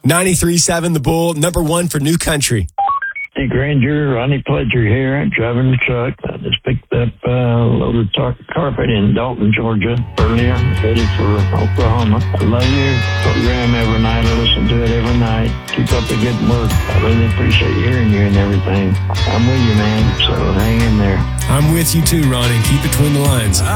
93.7 The Bull, number one for new country. Hey, Granger, Ronnie Pledger here. I'm driving the truck. I just picked up a load of carpet in Dalton, Georgia earlier, headed for Oklahoma. I love your program every night. I listen to it every night. Keep up the good work. I really appreciate hearing you and everything. I'm with you, man, so hang in there. I'm with you too, Ronnie. Keep between the lines.